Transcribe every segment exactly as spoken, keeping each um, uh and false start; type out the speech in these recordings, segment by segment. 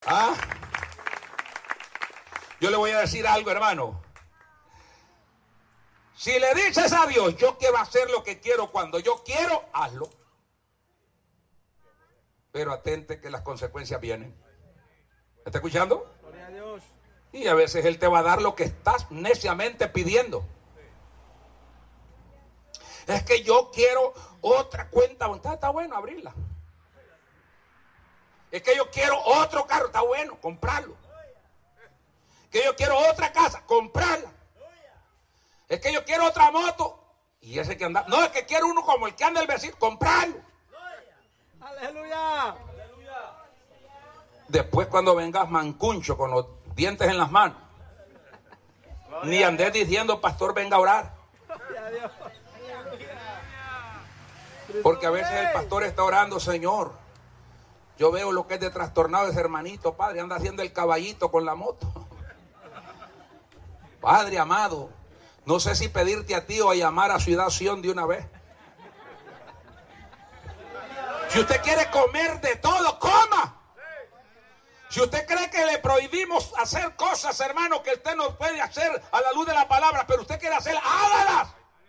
¿Ah? Yo le voy a decir algo, hermano. Si le dices a Dios, yo quiero hacer lo que quiero cuando yo quiero, hazlo. Pero atente que las consecuencias vienen. ¿Me está escuchando? Gloria a Dios. Y a veces Él te va a dar lo que estás neciamente pidiendo. Es que yo quiero otra cuenta. Está, está bueno abrirla. Es que yo quiero otro carro. Está bueno comprarlo. Que yo quiero otra casa. Comprarla. Es que yo quiero otra moto. Y ese que anda. No, es que quiero uno como el que anda el vecino. Comprarlo. Aleluya. Después cuando vengas mancuncho con los dientes en las manos. Ni andes diciendo, pastor, venga a orar. Porque a veces el pastor está orando, Señor, yo veo lo que es de trastornado ese hermanito, Padre, anda haciendo el caballito con la moto. Padre amado, no sé si pedirte a ti o a llamar a Ciudad Sion de una vez. Si usted quiere comer de todo, coma. Si usted cree que le prohibimos hacer cosas, hermano, que usted no puede hacer a la luz de la palabra, pero usted quiere hacer, hágalas.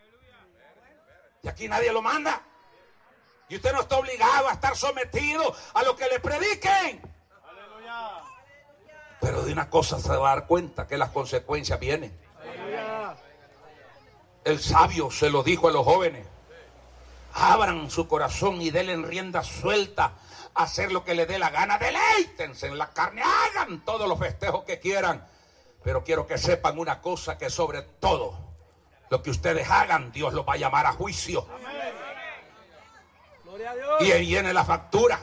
Y aquí nadie lo manda. Y usted no está obligado a estar sometido a lo que le prediquen. Aleluya. Pero de una cosa se va a dar cuenta, que las consecuencias vienen. Aleluya. El sabio se lo dijo a los jóvenes. Abran su corazón y denle en rienda suelta a hacer lo que les dé la gana. Deleítense en la carne, hagan todos los festejos que quieran. Pero quiero que sepan una cosa, que sobre todo lo que ustedes hagan, Dios los va a llamar a juicio. Amén. Gloria a Dios. Y ahí viene la factura.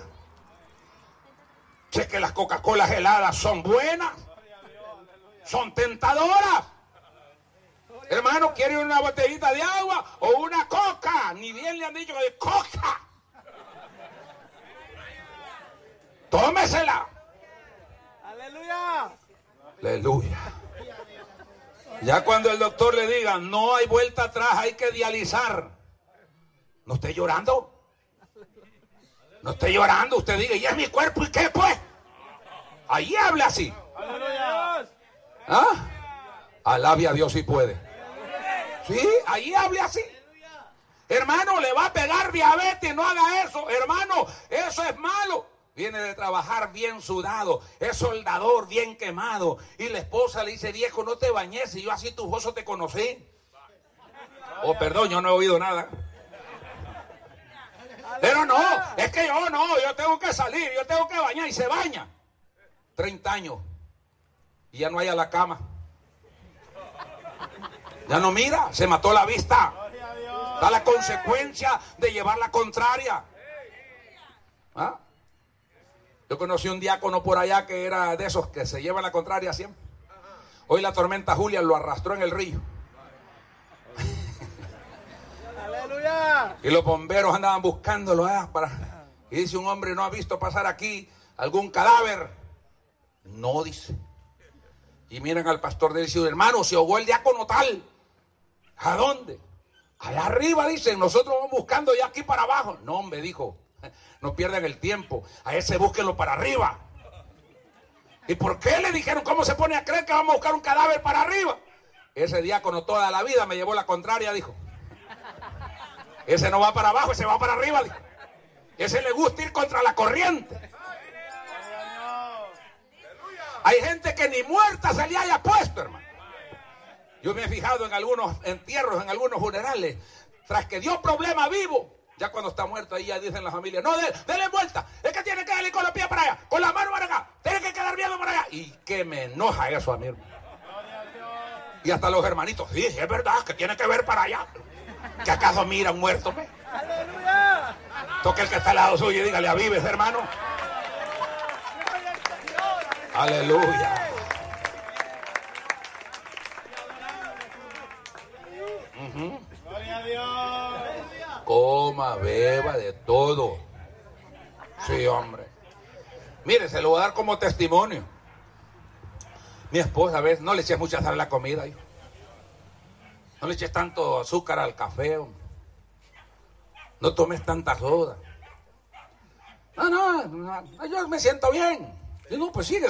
Sé que las Coca-Colas heladas son buenas, son tentadoras. Hermano, ¿quiere una botellita de agua o una coca? Ni bien le han dicho que es coca. Tómesela. Aleluya. Aleluya. Ya cuando el doctor le diga, no hay vuelta atrás, hay que dializar. No esté llorando. No esté llorando. Usted diga, ¿y es mi cuerpo y qué pues? Ahí habla así. Aleluya. ¿Ah? Alabe a Dios si puede. Sí, ahí hable así. Hermano, le va a pegar diabetes, no haga eso. Hermano, eso es malo. Viene de trabajar bien sudado, es soldador bien quemado. Y la esposa le dice, viejo, no te bañes, y yo así tujoso te conocí. Oh, perdón, yo no he oído nada. Pero no, es que yo no, yo tengo que salir, yo tengo que bañar, y se baña. treinta años. Y ya no hay a la cama. Ya no mira, se mató la vista. Da la consecuencia de llevar la contraria. ¿Ah? Yo conocí un diácono por allá que era de esos que se llevan la contraria siempre. Hoy la tormenta Julia lo arrastró en el río. Aleluya. Y los bomberos andaban buscándolo. ¿eh? Para... Y dice un hombre, ¿no ha visto pasar aquí algún cadáver? No, dice. Y miran al pastor de él y dicen, hermano, se ahogó el diácono tal. ¿A dónde? Allá arriba, dicen, nosotros vamos buscando ya aquí para abajo. No, hombre, dijo, no pierdan el tiempo, a ese búsquenlo para arriba. ¿Y por qué le dijeron? ¿Cómo se pone a creer que vamos a buscar un cadáver para arriba? Ese diácono toda la vida me llevó la contraria, dijo. Ese no va para abajo, ese va para arriba, dijo. Ese le gusta ir contra la corriente. Hay gente que ni muerta se le haya puesto, hermano. Yo me he fijado en algunos entierros, en algunos funerales, tras que dio problema vivo, ya cuando está muerto ahí ya dicen las familias, no, de, dele vuelta, es que tiene que darle con los pies para allá, con la mano para acá, tiene que quedar viendo para allá. Y que me enoja eso a mí, hermano. Y hasta los hermanitos, sí, es verdad, que tiene que ver para allá. ¿Que acaso mira un muerto? ¿Me? Aleluya. Toque el que está al lado suyo y dígale, avives, hermano. Aleluya. Uh-huh. Gloria a Dios. Coma, beba de todo. Sí, hombre. Mire, se lo voy a dar como testimonio. Mi esposa, a veces, no le eches mucha sal a la comida, hijo. No le eches tanto azúcar al café, hombre. No tomes tanta soda. No, no, no, yo me siento bien. Y no, pues sigue.